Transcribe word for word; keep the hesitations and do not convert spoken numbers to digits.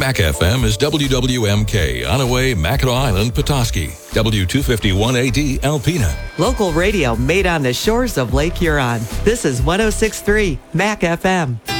Mac F M is W W M K, Onaway, Mackinac Island, Petoskey. W two fifty-one A D, Alpena. Local radio made on the shores of Lake Huron. This is one oh six point three Mac F M.